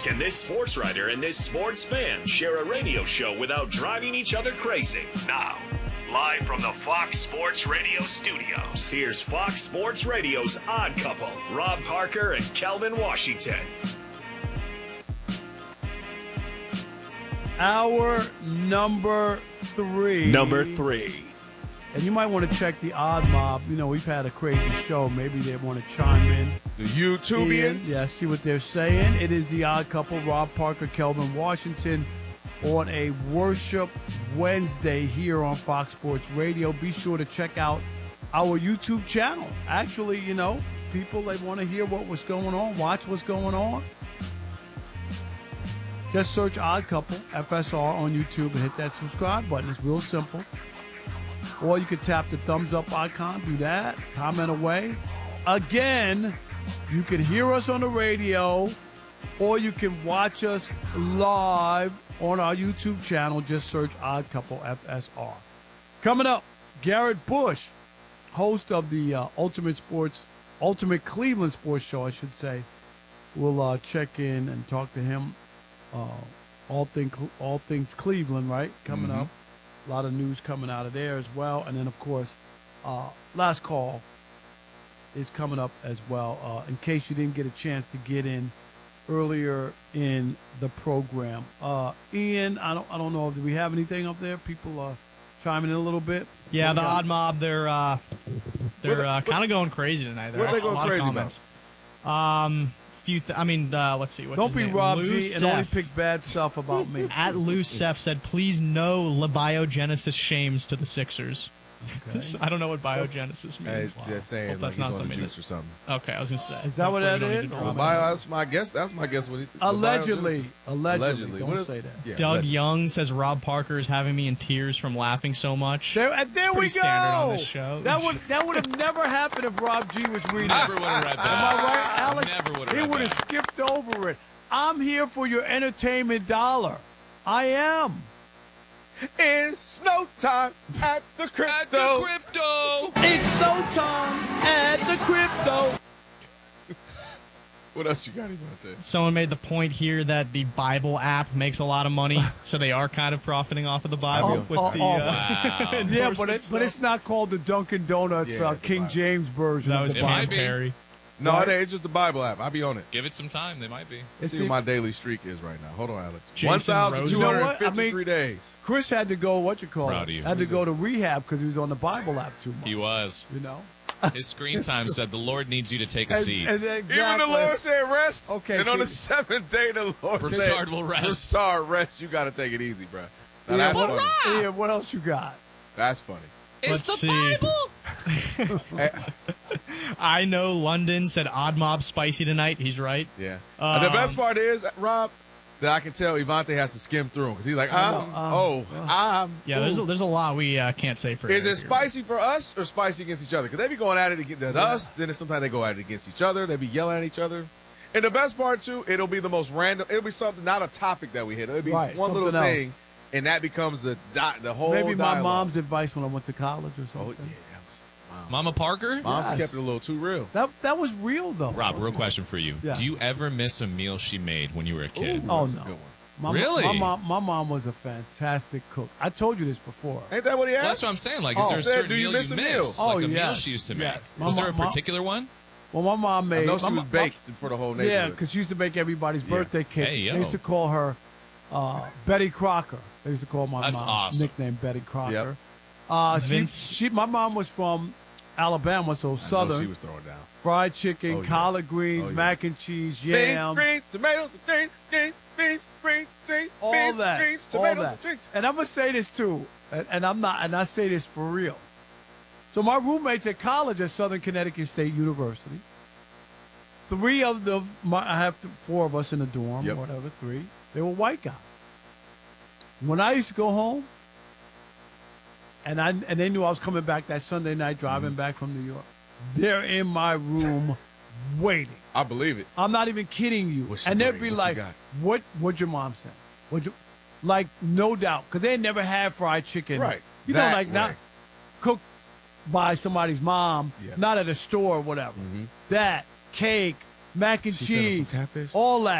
Can this sports writer and this sports fan share a radio show without driving each other crazy? Now, live from the Fox Sports Radio studios, here's Fox Sports Radio's Odd Couple, Rob Parker and Kelvin Washington. Hour number 3. Number 3. And you might want to check the Odd Mob. You know, we've had a crazy show. Maybe they want to chime in. The YouTubians? Yeah, see what they're saying. It is the Odd Couple, Rob Parker, Kelvin Washington, on a Worship Wednesday here on Fox Sports Radio. Be sure to check out our YouTube channel. Actually, you know, people, they want to hear what was going on, watch what's going on. Just search Odd Couple, FSR, on YouTube and hit that subscribe button. It's real simple. Or you could tap the thumbs up icon, do that, comment away. Again, you can hear us on the radio, or you can watch us live on our YouTube channel. Just search Odd Couple FSR. Coming up, Garrett Bush, host of the Ultimate Cleveland Sports Show, I should say. We'll check in and talk to him. All things Cleveland, right? Coming up. A lot of news coming out of there as well. And then, of course, Last Call is coming up as well, in case you didn't get a chance to get in earlier in the program. Ian, I don't know, do we have anything up there? People chiming in a little bit? Yeah, the Odd Mob, they're kind of going crazy tonight. What are they going crazy about? Let's see. Don't be Rob G and only pick bad stuff about me. At Lou Seth said, please no biogenesis shames to the Sixers. Okay. I don't know what biogenesis means. They're saying Hope like that's he's not on something juice or something. Okay, I was going to say. Is that what Hopefully that we don't is? need to drop That's my guess. That's my guess. Allegedly. Allegedly. Don't say that. Yeah, Doug allegedly. Young says Rob Parker is having me in tears from laughing so much. There we pretty standard on go. this show. That would have never happened if Rob G was reading. Never would have read that. Am I right, Alex? Never would have He read would have that. skipped over it. I'm here for your entertainment dollar. I am. It's no time at the crypto. At the crypto. It's no time at the crypto. What else you got, Evante? Someone made the point here that the Bible app makes a lot of money, so they are kind of profiting off of the Bible Yeah, endorsement but it's not called the Dunkin' Donuts Yeah, the King Bible. James version That of was the It Bible. might Jim be. Perry. No, Right. it's just the Bible app. I'll be on it. Give it some time. They might be. Let's see what my daily streak is right now. Hold on, Alex. Jason Rose. You know what? 1,253 days. Chris had to go, Proud of you. had to go to rehab because he was on the Bible app too much. He was. You know? His screen time said the Lord needs you to take a seat. Exactly. Even the Lord said rest. Okay, And on the keep- 7th day, the Lord Broussard said, will rest. Broussard rest. You got to take it easy, bro. Now, Ian, that's what, funny. Ian, what else you got? That's funny. Let's see. I know London said Odd Mob spicy tonight. He's right. Yeah. And the best part is, Rob, that I can tell Evante has to skim through them because he's like, Yeah, there's a lot we can't say for Is air it here. spicy for us or spicy against each other? Because they be going at it against us, then sometimes they go at it against each other. They be yelling at each other. And the best part, too, it'll be the most random. It'll be something, not a topic that we hit. It'll be Right, one little something else. thing, and that becomes the whole Maybe my dialogue. mom's advice when I went to college or Oh, something. yeah. That was, wow. Mama Parker? Mom's Yes. kept it a little too real. That was real, though. Rob, real question for you. Yeah. Do you ever miss a meal she made when you were a kid? Oh, That's a no. good one. Really? My mom was a fantastic cook. I told you this before. Ain't that what he Well, asked? that's what I'm saying. Like, Oh, is there a said, certain do you meal miss you a meal? miss? Oh, Like a meal yes, she used to make. yes. Was there a Mama- particular one? Well, my mom made. I know she my was mom- baked for the whole Yeah, neighborhood. because she used to make everybody's Yeah. birthday cake. Hey, yo. They used to call her Betty Crocker. They used to call my That's mom awesome. nickname Betty Crocker. Yep. Vince- My mom was from Alabama, so I know Southern. she was throwing down. Fried chicken, Oh, yeah. collard greens, Oh, yeah. mac and cheese, Beans, yam, greens, tomatoes, beans, beans, greens, all beans, that, greens, all tomatoes, that. and drinks. And I'm gonna say this too, and I say this for real. So my roommates at college at Southern Connecticut State University. Three of them, I have four of us in the dorm, Yep. or whatever. Three, they were white guys. When I used to go home, and they knew I was coming back that Sunday night, driving Mm-hmm. back from New York. They're in my room, waiting. I believe it. I'm not even kidding you. What's she And they'd bring? be What like, you got? what'd your mom say? Like, no doubt. Because they never had fried chicken. Right. You know, That like not way. cooked by somebody's mom, Yeah. not at a store or whatever. That, cake, mac and She said it was cheese, some catfish? all that.